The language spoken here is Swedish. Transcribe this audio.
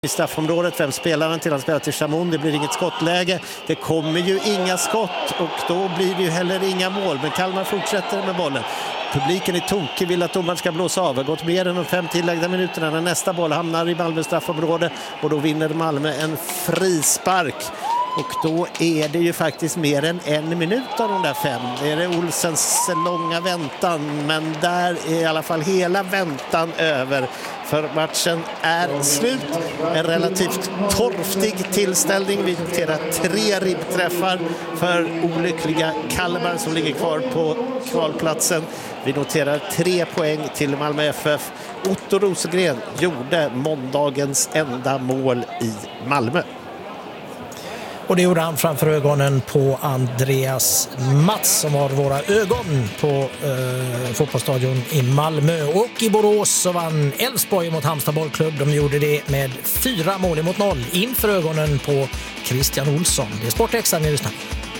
i straffområdet. Vem spelar han till? Han spelar till Chamon. Det blir inget skottläge. Det kommer ju inga skott och då blir det ju heller inga mål. Men Kalmar fortsätter med bollen. Publiken är tokig, vill att domaren ska blåsa av. Det har gått mer än de 5 tillägda minuterna när nästa boll hamnar i Malmö straffområde och då vinner Malmö en frispark. Och då är det ju faktiskt mer än 1 minut av de där 5. Det är Olsens långa väntan, men där är i alla fall hela väntan över. För matchen är slut. En relativt torftig tillställning. Vi noterar 3 ribbträffar för olyckliga Kalmar som ligger kvar på kvalplatsen. Vi noterar 3 poäng till Malmö FF. Otto Rosengren gjorde måndagens enda mål i Malmö. Och det gjorde han framför ögonen på Andreas Mats som har våra ögon på fotbollsstadion i Malmö. Och i Borås så vann Elfsborg mot Halmstad bollklubb. De gjorde det med 4 mål mot 0 inför ögonen på Christian Olsson. Det är Sportextra ni lyssnar.